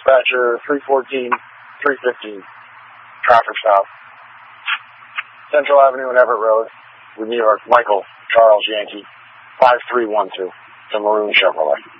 dispatcher 314, 315. Traffic stop. Central Avenue and Everett Road with New York, Michael Charles Yankee, 5312. It's a maroon Chevrolet.